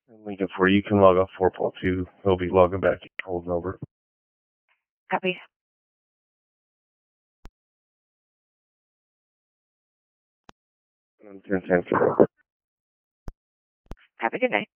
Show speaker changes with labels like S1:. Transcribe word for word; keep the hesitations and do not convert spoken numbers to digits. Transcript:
S1: And Lincoln four, you can log off four point two. He'll be logging back in, holding over.
S2: Copy.
S1: And ten ten.
S2: Have a good night.